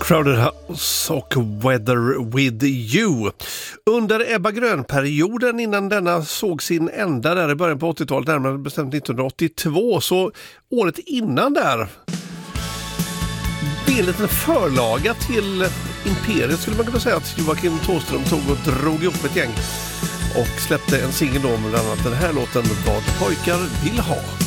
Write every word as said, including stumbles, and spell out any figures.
Crowded House och Weather With You. Under Ebba Grön-perioden innan denna såg sin ända där i början på åttiotalet, närmare bestämt nittonhundraåttiotvå, så året innan där blev en liten förlaga till Imperiet, skulle man kunna säga, att Joakim Thåström tog och drog ihop ett gäng och släppte en singel då med bland annat den här låten Vad pojkar vill ha.